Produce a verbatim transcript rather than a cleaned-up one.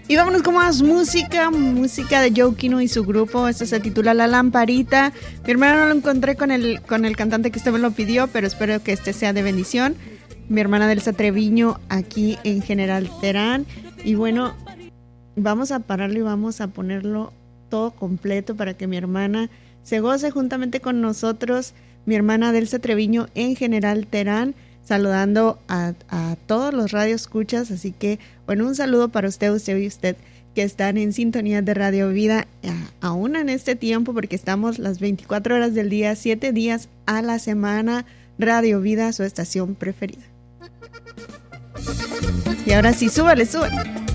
Y vámonos con más música, música de Joe Kino y su grupo. Esto se titula La Lamparita. Mi hermana no lo encontré con el, con el cantante que usted me lo pidió, pero espero que este sea de bendición. Mi hermana Delsa Treviño aquí en General Terán. Y bueno, vamos a pararlo y vamos a ponerlo todo completo para que mi hermana se goce juntamente con nosotros. Mi hermana Delsa Treviño en General Terán, saludando a, a todos los radioescuchas. Así que, bueno, un saludo para usted, usted y usted que están en sintonía de Radio Vida, a, aún en este tiempo, porque estamos las veinticuatro horas del día, siete días a la semana. Radio Vida, su estación preferida. Y ahora sí, súbale, súbale.